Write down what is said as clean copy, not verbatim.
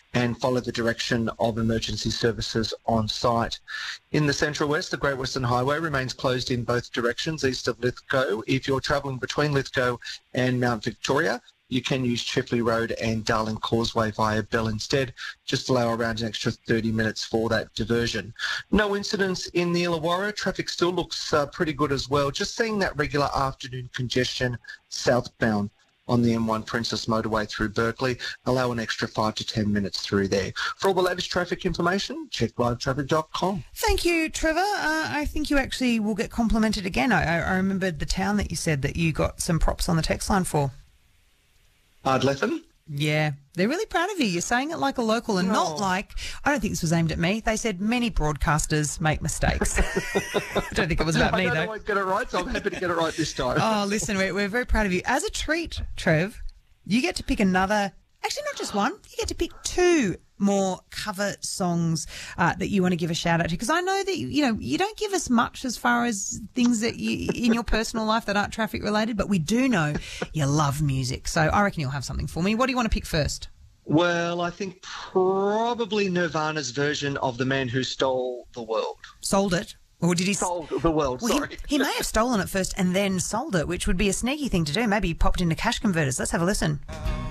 and follow the direction of emergency services on site. In the Central West, the Great Western Highway remains closed in both directions east of Lithgow. If you're travelling between Lithgow and Mount Victoria, you can use Chifley Road and Darling Causeway via Bell instead. Just allow around an extra 30 minutes for that diversion. No incidents in the Illawarra. Traffic still looks pretty good as well. Just seeing that regular afternoon congestion southbound on the M1 Princess Motorway through Berkeley. Allow an extra 5 to 10 minutes through there. For all the latest traffic information, check livetraffic.com. Thank you, Trevor. I think you actually will get complimented again. I remembered the town that you said that you got some props on the text line for. Ardlethan? Yeah, they're really proud of you. You're saying it like a local and not like, I don't think this was aimed at me. They said many broadcasters make mistakes. I don't think it was about me, though. I don't always get it right, so I'm happy to get it right this time. Oh, listen, we're very proud of you. As a treat, Trev, you get to pick another, actually not just one, you get to pick 2 more cover songs that you want to give a shout out to, because I know that you don't give us much as far as things that you in your personal life that aren't traffic related, but we do know you love music, so I reckon you'll have something for me. What do you want to pick first? Well, I think probably Nirvana's version of The Man Who Stole the World. Sold it? Or did he sold the world? Well, sorry, he may have stolen it first and then sold it, which would be a sneaky thing to do. Maybe he popped into cash converters. Let's have a listen.